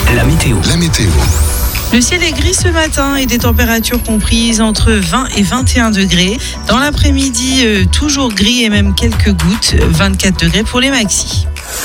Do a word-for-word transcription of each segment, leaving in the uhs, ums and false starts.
La météo. La météo. Le ciel est gris ce matin et des températures comprises entre vingt et vingt et un degrés. Dans l'après-midi, euh, toujours gris et même quelques gouttes, vingt-quatre degrés pour les maxis.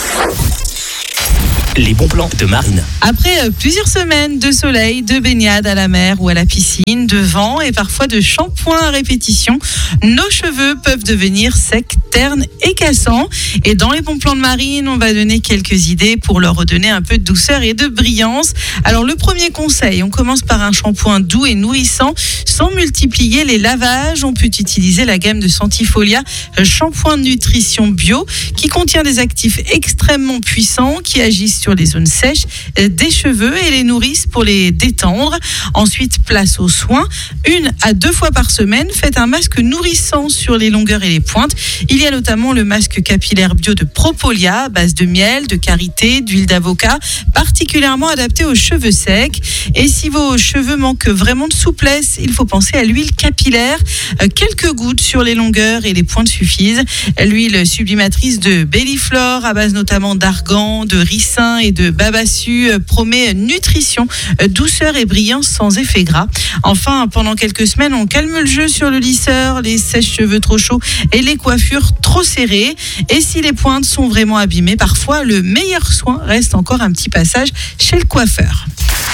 Les bons plans de Marine. Après euh, plusieurs semaines de soleil, de baignade à la mer ou à la piscine, de vent et parfois de shampoing à répétition, nos cheveux peuvent devenir secs, ternes et cassants. Et dans les bons plans de Marine, on va donner quelques idées pour leur redonner un peu de douceur et de brillance. Alors le premier conseil, on commence par un shampoing doux et nourrissant sans multiplier les lavages. On peut utiliser la gamme de Sentifolia Shampoing Nutrition Bio qui contient des actifs extrêmement puissants qui agissent sur les zones sèches des cheveux et les nourrissent pour les détendre. Ensuite, place aux soins. Une à deux fois par semaine, faites un masque nourrissant sur les longueurs et les pointes. Il y a notamment le masque capillaire bio de Propolia à base de miel, de karité, d'huile d'avocat, particulièrement adapté aux cheveux secs. Et si vos cheveux manquent vraiment de souplesse, il faut penser à l'huile capillaire. Quelques gouttes sur les longueurs et les pointes suffisent. L'huile sublimatrice de Belliflore à base notamment d'argan, de ricin et de babassu promet nutrition, douceur et brillance sans effet gras. Enfin, pendant quelques semaines, on calme le jeu sur le lisseur, les sèche-cheveux trop chauds et les coiffures trop serrées. Et si les pointes sont vraiment abîmées, parfois le meilleur soin reste encore un petit passage chez le coiffeur.